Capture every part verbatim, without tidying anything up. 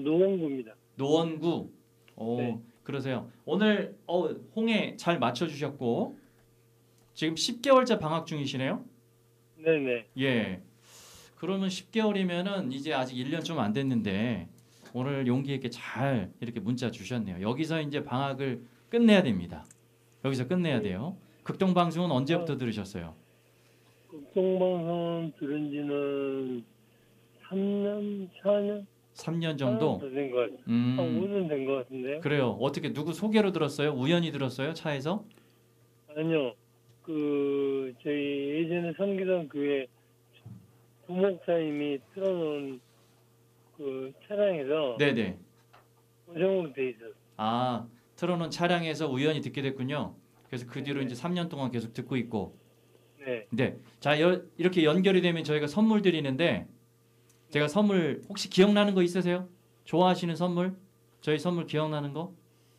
노원구입니다. 노원구. 오, 네. 그러세요. 오늘 어, 홍해 잘 맞춰주셨고 지금 십 개월째 방학 중이시네요? 네네. 예. 그러면 십 개월이면은 이제 아직 일 년 좀 안 됐는데 오늘 용기 있게 잘 이렇게 문자 주셨네요. 여기서 이제 방학을 끝내야 됩니다. 여기서 끝내야 돼요. 극동 방송은 언제부터 어. 들으셨어요? 극동방송 들은 지는 삼 년, 사 년? 삼 년 정도? 된 것 같아요. 한 음, 오 년 된 것 같은데요. 그래요. 어떻게 누구 소개로 들었어요? 우연히 들었어요? 차에서? 아니요. 그 저희 예전에 섬기던 교회 부목사님이 틀어놓은 그 차량에서 네네. 고정으로 돼 있었어요. 아, 틀어놓은 차량에서 우연히 듣게 됐군요. 그래서 그 뒤로 네. 이제 삼 년 동안 계속 듣고 있고. 네. 네. 자, 여, 이렇게 연결이 되면 저희가 선물 드리는데 제가 선물 혹시 기억나는 거 있으세요? 좋아하시는 선물? 저희 선물 기억나는 거?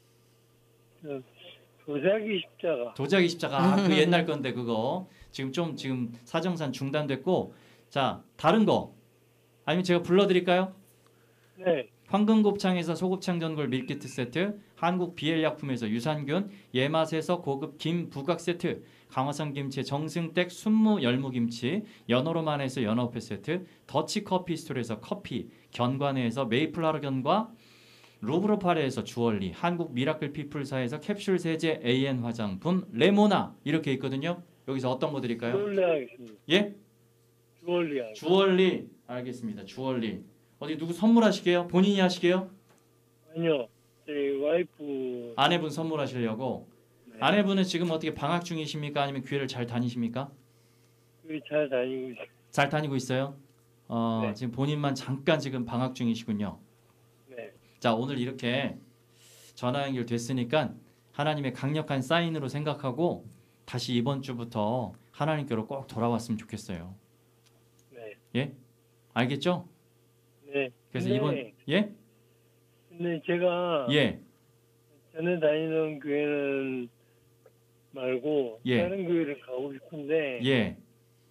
저 도자기 십자가. 도자기 십자가. 아, 그 옛날 건데 그거. 지금 좀 지금 사정상 중단됐고. 자, 다른 거. 아니면 제가 불러드릴까요? 네. 황금곱창에서 소곱창 전골 밀키트 세트, 한국 비엘약품에서 유산균, 예맛에서 고급 김 부각 세트, 강화산 김치 정승댁 순무 열무김치, 연어로만에서 연어회 세트, 더치 커피 스토리에서 커피, 견과내에서 메이플 하르견과 루브르파레에서 주얼리, 한국 미라클 피플사에서 캡슐 세제 에이엔 화장품, 레모나 이렇게 있거든요. 여기서 어떤 거 드릴까요? 주얼리 하겠습니다. 예? 주얼리 하겠습니다. 주얼리. 알겠습니다. 주얼리. 어디 누구 선물하시게요? 본인이 하시게요? 아니요. 저희 와이프. 아내분 선물하시려고. 네. 아내분은 지금 어떻게 방학 중이십니까? 아니면 교회를 잘 다니십니까? 교회 잘 다니고 있어요. 잘 다니고 있어요? 어, 네. 지금 본인만 잠깐 지금 방학 중이시군요. 네. 자, 오늘 이렇게 전화 연결 됐으니까 하나님의 강력한 사인으로 생각하고 다시 이번 주부터 하나님께로 꼭 돌아왔으면 좋겠어요. 네. 예? 알겠죠? 네. 그래서 근데, 이번 예? 근데 제가 예. 전에 다니던 교회는 말고 예. 다른 교회를 가고 싶은데 예.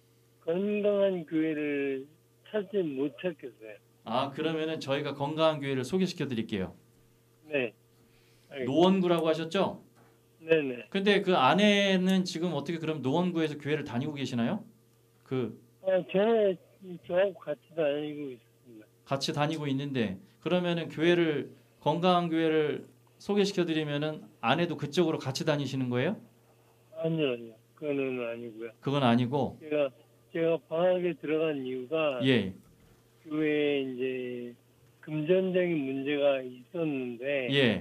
건강한 교회를 찾지 못했겠어요. 아, 그러면은 저희가 건강한 교회를 소개시켜 드릴게요. 네. 알겠습니다. 노원구라고 하셨죠? 네네. 근데 그 아내는 지금 어떻게 그럼 노원구에서 교회를 다니고 계시나요? 그 아, 저는 저하고 같이 다니고 있습니다. 같이 다니고 있는데 그러면은 교회를 건강한 교회를 소개시켜 드리면은 아내도 그쪽으로 같이 다니시는 거예요? 아니요, 아니요. 그거는 아니고요. 그건 아니고 제가 제가 방학에 들어간 이유가 예. 교회에 이제 금전적인 문제가 있었는데 예.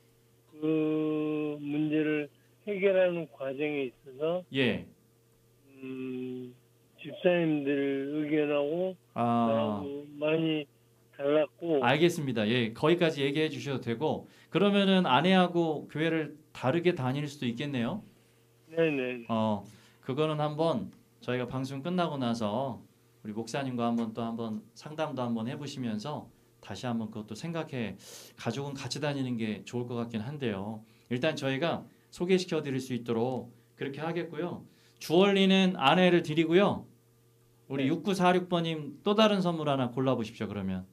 그 문제를 해결하는 과정에 있어서 예. 음, 집사님들 의견하고 아, 나하고 많이 달랐고 알겠습니다. 예. 거기까지 얘기해 주셔도 되고 그러면은 아내하고 교회를 다르게 다닐 수도 있겠네요. 네네. 어, 그거는 한번 저희가 방송 끝나고 나서 우리 목사님과 한번 또 한번 상담도 한번 해보시면서 다시 한번 그것도 생각해 가족은 같이 다니는 게 좋을 것 같긴 한데요. 일단 저희가 소개시켜 드릴 수 있도록 그렇게 하겠고요. 주얼리는 아내를 드리고요. 우리 네. 육구사육 번님 또 다른 선물 하나 골라보십시오. 그러면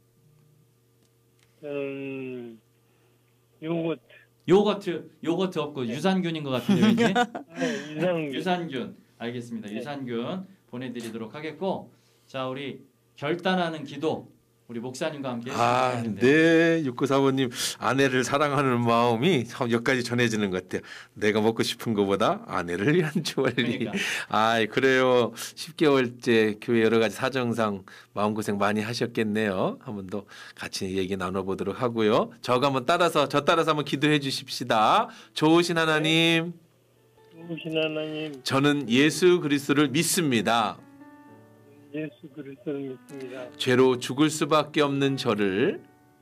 저는 요거트. 요거트 요거트 없고 네. 유산균인 것 같은데 왠지 네, 유산균. 유산균 알겠습니다. 네. 유산균 보내드리도록 하겠고 자 우리 결단하는 기도 우리 목사님과 함께 아, 했는데 네, 육구사모님 아내를 사랑하는 마음이 참 여기까지 전해지는 것 같아요. 내가 먹고 싶은 것보다 아내를 위한 주얼리. 그러니까. 아, 그래요. 십 개월째 교회 여러 가지 사정상 마음고생 많이 하셨겠네요. 한번 더 같이 얘기 나눠보도록 하고요. 저가 한번 따라서 저 따라서 한번 기도해 주십시다. 좋으신 하나님, 좋으신 하나님, 저는 예수 그리스도를 믿습니다. 예수 그리스도를 믿습니다. 죄로 죽을 수밖에 없는 저를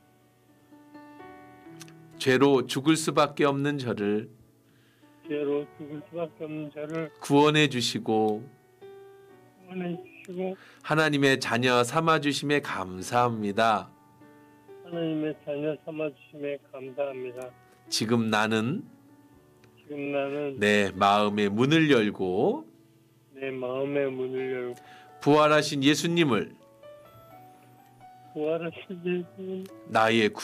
죄로 죽을 수밖에 없는 저를 죄로 죽을 수밖에 없는 저를 구원해 주시고 구원해 주시고 하나님의 자녀 삼아 주심에 감사합니다. 하나님의 자녀 삼아 주심에 감사합니다. 지금 나는 지금 나는 내 마음의 문을 열고 내 마음의 문을 열고 부활하신 예수님을 부활하신 예수님 나의